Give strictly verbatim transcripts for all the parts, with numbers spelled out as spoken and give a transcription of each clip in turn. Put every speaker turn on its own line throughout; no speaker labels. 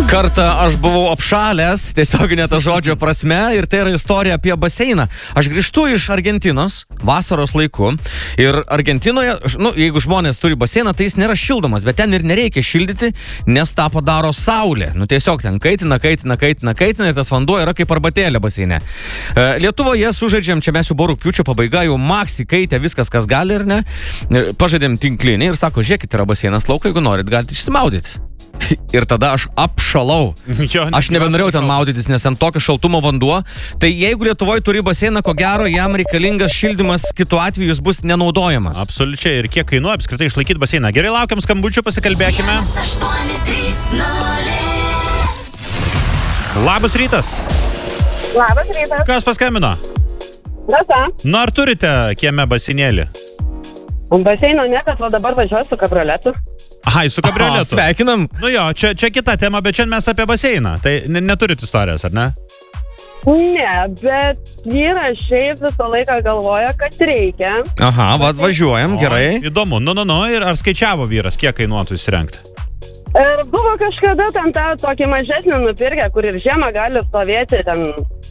Kartą aš buvau apšalęs, tiesioginė to žodžio prasme, ir tai yra istorija apie baseiną. Aš grįžtu iš Argentinos vasaros laiku ir Argentinoje, nu, jeigu žmonės turi baseiną, tai jis nėra šildomas, bet ten ir nereikia šildyti, nes tą padaro saulė. Nu, tiesiog ten kaitina, kaitina, kaitina, kaitina ir tas vanduo yra kaip arbatėlė baseine. Lietuvoje sužaidžiam, čia mes jau buvo rugpjūčio pabaiga, jau maksi kaitė viskas, kas gali ir ne. Pažaidėm tinklinį ir sako, žiūrėkit, yra baseinas lauko, jeigu norit, galite išsimaudyti. Ir tada aš apšalau. Aš nebenorėjau ten maudytis, nes ten tokio šaltumo vanduo. Tai jeigu Lietuvoje turi baseiną, ko gero, jam reikalingas šildymas, kitu atveju jis bus nenaudojamas.
Absoliučiai. Ir kiek kainuoja apskritai išlaikyti baseiną? Gerai, laukiam skambučių, pasikalbėkime. Labas rytas.
Labas rytas.
Kas paskambino?
Rasa.
Nu, ar turite kieme baseinėlį?
Baseino niekas, o dabar važiuoju su kabrioletu.
Ai, su kabrioletu.
Sveikinam.
Nu jo, čia, čia kita tema, bet šiandien mes apie baseiną. Tai neturit istorijos, ar ne?
Ne, bet vyras šiaip visą laiką galvoja, kad reikia.
Aha, va, važiuojam, gerai.
O, įdomu, nu, nu, nu, ir ar skaičiavo vyras, kiek kainuotų įsirengti?
Ir buvo kažkada ten tą tokį mažesnį nupirkę, kur ir žiemą gali stovėti ten.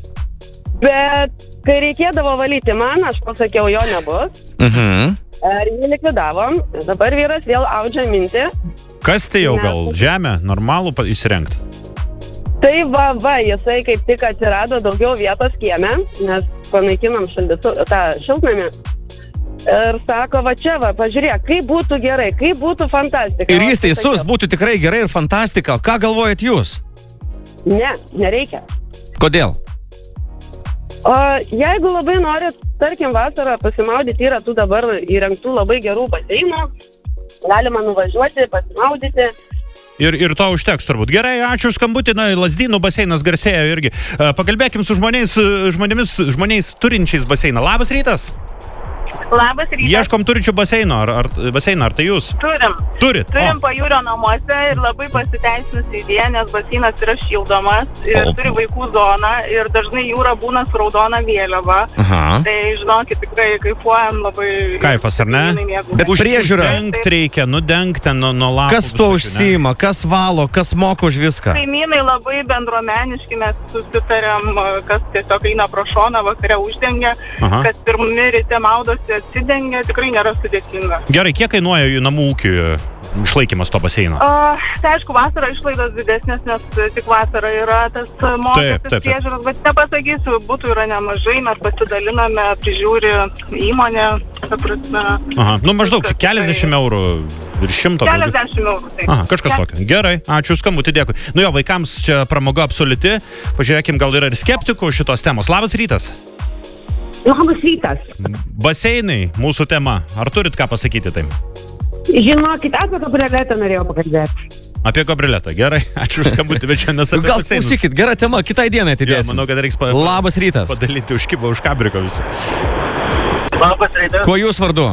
Bet kai reikėdavo valyti man, aš pasakiau, jo nebus.
Mhm.
Ir jį likvidavom. Dabar vyras vėl audžia mintį.
Kas tai jau gal? Žemę? Normalų įsirengti?
Tai va, va, jisai kaip tik atsirado daugiau vietos kieme, nes panaikinom šildytuvą, tą šiltnamį. Ir sako, va čia, va, pažiūrėk, kaip būtų gerai, kaip būtų fantastika.
Ir jis teisus, būtų tikrai gerai ir fantastika. Ką galvojat jūs?
Ne, nereikia.
Kodėl?
O jeigu labai norit, tarkim, vasarą pasimaudyti, yra tų dabar įrengtų labai gerų baseinų, galima nuvažiuoti, pasimaudyti.
Ir, ir to užteks turbūt. Gerai, ačiū už skambutį. Na, Lazdynų baseinas garsėja irgi. Pakalbėkim su žmonėmis, žmonėmis, žmonėmis turinčiais baseiną. Labas rytas.
Labas rytas.
Ieškom turinčių baseino. Ar, ar, baseiną, ar tai jūs?
Turim.
Turit?
Turim
O.
pajūrio namuose ir labai pasiteisinusi idėja, nes baseinas yra šildomas ir
O.
turi vaikų zoną ir dažnai jūra būna su raudona vėliava.
Aha.
Tai žinokit, tikrai kaifuojam labai.
Kaifas, ar ne?
Bet priežiūra.
Uždengt reikia, nudengt ten nuo, nuo lapų.
Kas to užsiima, kas valo, kas moka už viską?
Kaimynai labai bendruomeniški, mes susitarėm, kas tiesiog eina pro šoną, vakare uždengia,
Aha.
kas pirmi ryte maudosi atsidengia, tikrai nėra sudėtinga.
Gerai, kiek kainuoja jų namų ūkiui išlaikymas to baseino?
Uh, tai aišku, vasara išlaidos didesnės, nes tik vasara yra tas mokestis priežiūros, bet nepasakysiu, būtų yra nemažai, mes pasidaliname, prižiūri įmonė, ta prasme.
Aha, nu maždaug keliasdešimt eurų ir šimto.
Keliasdešimt eurų, taip.
Aha, kažkas
Ke...
tokio. Gerai, ačiū skambutį, dėkui. Nu jo, vaikams čia pramoga absoliuti. Pažiūrėkim, gal yra ir skeptikų šitos temos. Labas rytas.
Labas rytas.
Baseinai, mūsų tema. Ar turit ką pasakyti tai?
Žinokit, apie kabrioletą norėjau pakalbėti.
Apie kabrioletą. Gerai, ačiū už skambutį, bet šiandien apie
Gal
baseinus.
klausykit, gera tema, kitai dienai
Jo,
atidėsim.
manau, kad reiks pa...
Labas rytas.
Padalinti už kibą, už kabriko visą.
Labas rytas.
Kuo jūs vardu?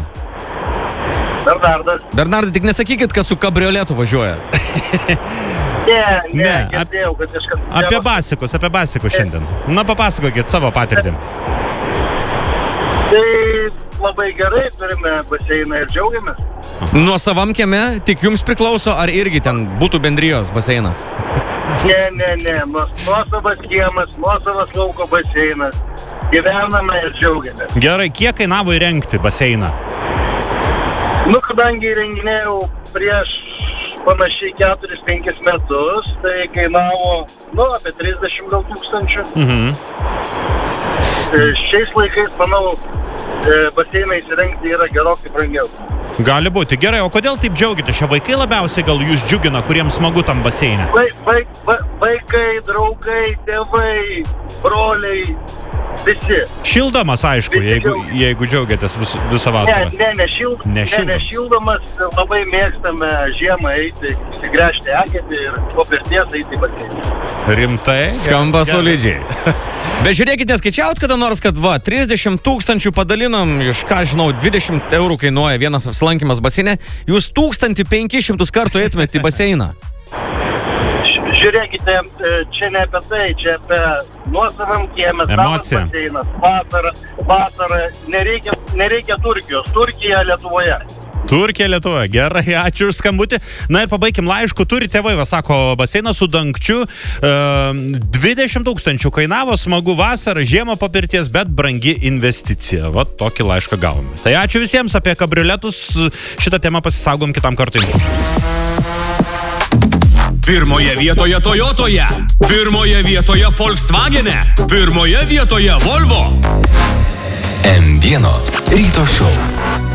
Bernardas.
Bernardai, tik nesakykit, kad su kabrioletu važiuojat.
Ne, ne,
Ne,
girdėjau, kad kažkas...
Apie basikus, apie basikus šiandien. Na, papasakokit savo patirtį.
Tai labai gerai, turime baseiną ir džiaugiamės.
Nuo savam kieme, tik jums priklauso, ar irgi ten būtų bendrijos baseinas?
Ne, ne, ne, nuosavas kiemas, nuosavas lauko baseinas. Gyvename ir džiaugiamės.
Gerai, kiek kainavo įrengti baseiną?
Nu, kadangi įrenginėjau prieš panašiai keturis penkis metus, tai kainavo, nu, apie trisdešimt gal tūkstančių.
Mhm.
Šiais laikais, manau, baseiną įsirengti yra gerokai brangiau.
Gali būti. Gerai, o kodėl taip džiaugite? Šie vaikai labiausiai gal jūs džiugina, kuriems smagu tam baseinė?
Vaik, vaik, vaik, vaikai, draugai, tėvai, broliai, visi.
Šildomas, aišku,
Visi
jeigu,
džiaugiasi.
jeigu džiaugiatės vis, visą
Ne,
vasarą.
ne, nešild, ne,
Nešildomas.
nešildomas, labai mėgstame žiemą eiti, įsigręžti eketį ir po pirties eiti į baseiną.
Rimtai?
Skamba
Geras.
solidžiai. Bet žiūrėkit, neskaičiaut kada nors, kad va, trisdešimt tūkstančių padalinam, iš ką žinau, dvidešimt eurų kainuoja vienas apsilankymas baseine, jūs tūkstantį penkis šimtus kartų eitumėte į baseiną.
Žiūrėkite, čia ne apie tai, čia apie nuosavam kiemę, savas
Emocija.
baseinas, vasara, vasara, nereikia, nereikia Turkijos, Turkija Lietuvoje.
Turkija, Lietuva. Gerai, ačiū už skambutį. Na ir pabaikim laišku. Turi tėvai, va, sako, baseiną su dangčiu. dvidešimt tūkstančių kainavo, smagu vasarą, žiemą papirties, bet brangi investicija. Va, tokį laišką gavome. Tai ačiū visiems apie kabrioletus. Šitą temą pasisaugom kitam kartui.
Pirmoje vietoje Toyotoje, pirmoje vietoje Volkswagene, pirmoje vietoje Volvo.
M vieno ryto šou.